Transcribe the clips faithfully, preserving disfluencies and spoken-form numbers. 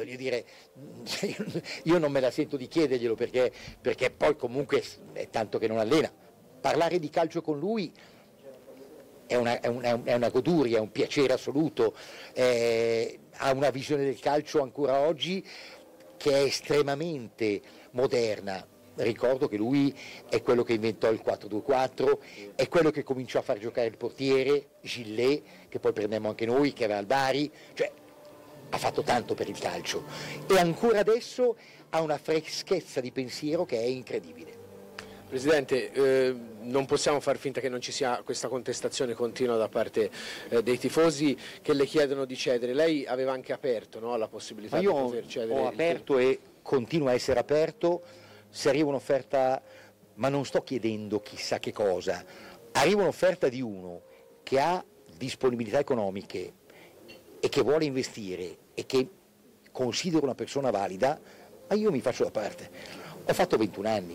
voglio dire, io non me la sento di chiederglielo perché, perché poi comunque è tanto che non allena. Parlare di calcio con lui è una, è una, è una goduria, è un piacere assoluto, eh, ha una visione del calcio ancora oggi che è estremamente moderna. Ricordo che lui è quello che inventò il quattro due quattro, è quello che cominciò a far giocare il portiere, Gillet, che poi prendemmo anche noi, che era al Bari, cioè ha fatto tanto per il calcio e ancora adesso ha una freschezza di pensiero che è incredibile. Presidente, eh, non possiamo far finta che non ci sia questa contestazione continua da parte eh, dei tifosi che le chiedono di cedere. Lei aveva anche aperto, no, la possibilità di poter cedere. Io ho aperto e continuo a essere aperto. Se arriva un'offerta, ma non sto chiedendo chissà che cosa, arriva un'offerta di uno che ha disponibilità economiche e che vuole investire e che considero una persona valida, ma io mi faccio da parte. Ho fatto ventuno anni,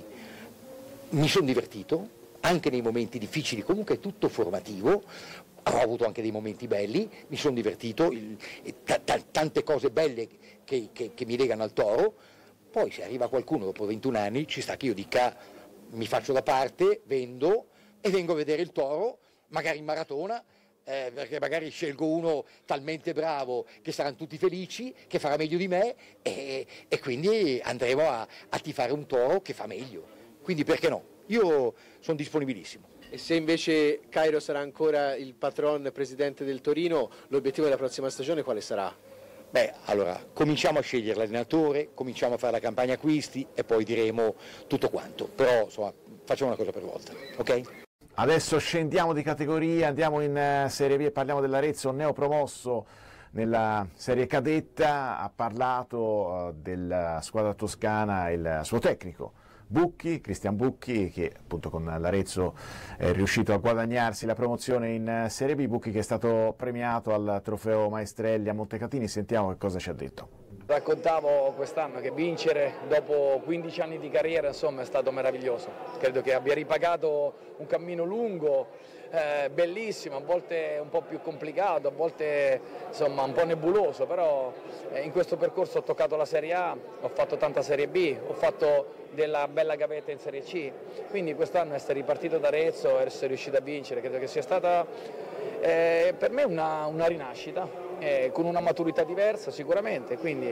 mi sono divertito, anche nei momenti difficili, comunque è tutto formativo, ho avuto anche dei momenti belli, mi sono divertito, il, t- t- tante cose belle che, che, che mi legano al Toro. Poi se arriva qualcuno dopo ventuno anni ci sta che io dica mi faccio da parte, vendo e vengo a vedere il Toro, magari in maratona, eh, perché magari scelgo uno talmente bravo che saranno tutti felici, che farà meglio di me e, e quindi andremo a, a tifare un Toro che fa meglio. Quindi perché no? Io sono disponibilissimo. E se invece Cairo sarà ancora il patron presidente del Torino, l'obiettivo della prossima stagione quale sarà? Beh, allora, cominciamo a scegliere l'allenatore, cominciamo a fare la campagna acquisti e poi diremo tutto quanto, però insomma facciamo una cosa per volta, ok? Adesso scendiamo di categoria, andiamo in Serie B e parliamo dell'Arezzo neopromosso nella Serie Cadetta. Ha parlato uh, della squadra toscana il suo tecnico Bucchi, Cristian Bucchi, che appunto con l'Arezzo è riuscito a guadagnarsi la promozione in Serie B. Bucchi che è stato premiato al trofeo Maestrelli a Montecatini. Sentiamo che cosa ci ha detto. Raccontavo quest'anno che vincere dopo quindici anni di carriera insomma è stato meraviglioso, credo che abbia ripagato un cammino lungo, eh, bellissimo, a volte un po' più complicato, a volte insomma un po' nebuloso, però eh, in questo percorso ho toccato la Serie A, ho fatto tanta Serie B, ho fatto della bella gavetta in Serie C, quindi quest'anno essere ripartito da Arezzo, essere riuscito a vincere, credo che sia stata eh, per me una, una rinascita. Eh, con una maturità diversa sicuramente, quindi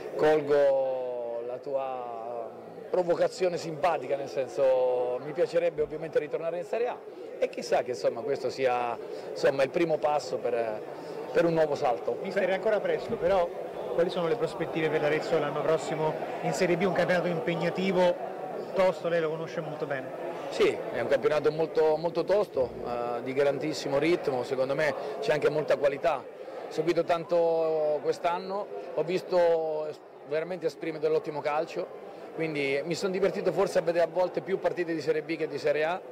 colgo la tua provocazione simpatica, nel senso mi piacerebbe ovviamente ritornare in Serie A e chissà che insomma questo sia insomma il primo passo per, per un nuovo salto. Mister, è ancora presto, però quali sono le prospettive per l'Arezzo l'anno prossimo in Serie B, un campionato impegnativo, tosto, lei lo conosce molto bene. Sì, è un campionato molto, molto tosto, eh, di grandissimo ritmo, secondo me c'è anche molta qualità. Ho seguito tanto quest'anno, ho visto veramente esprimere dell'ottimo calcio, quindi mi sono divertito forse a vedere a volte più partite di Serie B che di Serie A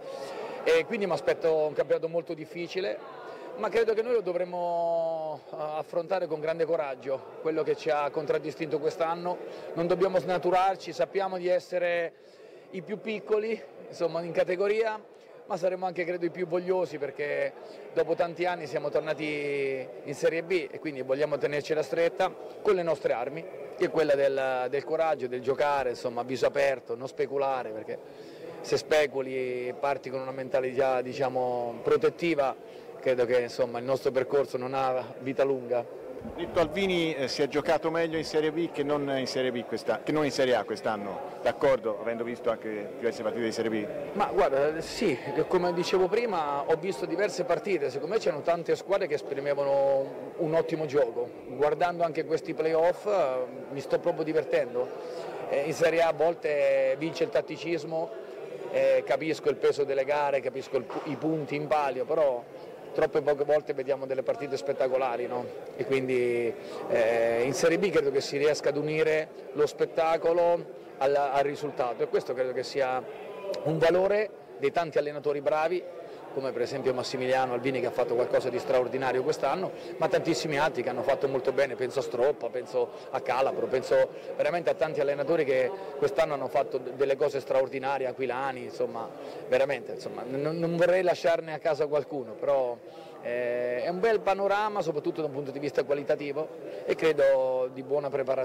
e quindi mi aspetto un campionato molto difficile, ma credo che noi lo dovremo affrontare con grande coraggio, quello che ci ha contraddistinto quest'anno, non dobbiamo snaturarci, sappiamo di essere i più piccoli insomma in categoria, ma saremo anche credo i più vogliosi perché dopo tanti anni siamo tornati in Serie B e quindi vogliamo tenercela stretta con le nostre armi, che è quella del, del coraggio, del giocare, insomma a viso aperto, non speculare, perché se speculi e parti con una mentalità diciamo protettiva credo che insomma il nostro percorso non ha vita lunga. Detto Alvini, eh, si è giocato meglio in Serie B che non in Serie B questa, che non in Serie A quest'anno, d'accordo, avendo visto anche diverse partite di Serie B? Ma guarda, sì, come dicevo prima ho visto diverse partite, secondo me c'erano tante squadre che esprimevano un ottimo gioco, guardando anche questi playoff eh, mi sto proprio divertendo, eh, in Serie A a volte vince il tatticismo, eh, capisco il peso delle gare, capisco il, i punti in palio, però troppe poche volte vediamo delle partite spettacolari, no? E quindi eh, in Serie B credo che si riesca ad unire lo spettacolo al, al risultato e questo credo che sia un valore dei tanti allenatori bravi come per esempio Massimiliano Alvini che ha fatto qualcosa di straordinario quest'anno, ma tantissimi altri che hanno fatto molto bene, penso a Stroppa, penso a Calabro, penso veramente a tanti allenatori che quest'anno hanno fatto delle cose straordinarie, Aquilani, insomma, veramente, insomma, non, non vorrei lasciarne a casa qualcuno, però eh, è un bel panorama, soprattutto da un punto di vista qualitativo e credo di buona preparazione.